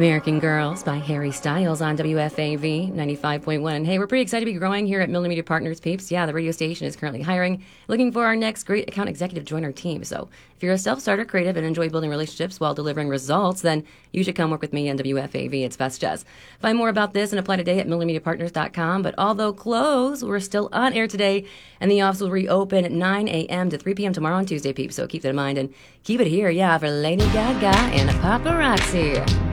American Girls by Harry Styles on WFAV 95.1. Hey, we're pretty excited to be growing here at Milner Media Partners, peeps. Yeah, the radio station is currently hiring, looking for our next great account executive to join our team. So if you're a self-starter creative and enjoy building relationships while delivering results, then you should come work with me on WFAV. It's Best Jazz. Find more about this and apply today at MilnerMediaPartners.com. But although closed, we're still on air today, and the office will reopen at 9 a.m. to 3 p.m. tomorrow on Tuesday, peeps. So keep that in mind and keep it here, yeah, for Lady Gaga and Paparazzi.